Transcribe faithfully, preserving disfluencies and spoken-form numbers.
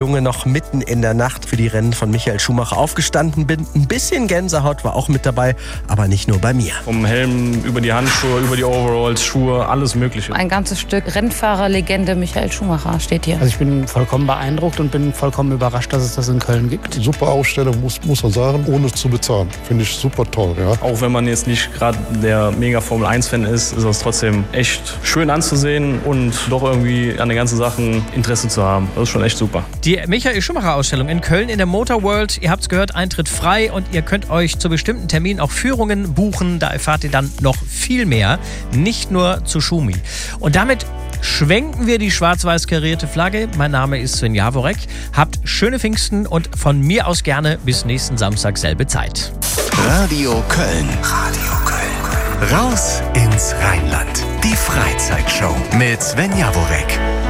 Junge noch mitten in der Nacht für die Rennen von Michael Schumacher aufgestanden bin. Ein bisschen Gänsehaut war auch mit dabei, aber nicht nur bei mir. Vom Helm über die Handschuhe, über die Overalls, Schuhe, alles Mögliche. Ein ganzes Stück Rennfahrerlegende Michael Schumacher steht hier. Also ich bin vollkommen beeindruckt und bin vollkommen überrascht, dass es das in Köln gibt. Super Ausstellung, muss, muss man sagen, ohne zu bezahlen. Finde ich super toll. Ja. Auch wenn man jetzt nicht gerade der mega Formel eins Fan ist, ist es trotzdem echt schön anzusehen und doch irgendwie an den ganzen Sachen Interesse zu haben. Das ist schon echt super. Die Michael Schumacher Ausstellung in Köln in der Motor World. Ihr habt es gehört, Eintritt frei und ihr könnt euch zu bestimmten Terminen auch Führungen buchen. Da erfahrt ihr dann noch viel mehr. Nicht nur zu Schumi. Und damit schwenken wir die schwarz-weiß karierte Flagge. Mein Name ist Sven Jaworek. Habt schöne Pfingsten und von mir aus gerne bis nächsten Samstag selbe Zeit. Radio Köln. Radio Köln. Raus ins Rheinland. Die Freizeitshow mit Sven Jaworek.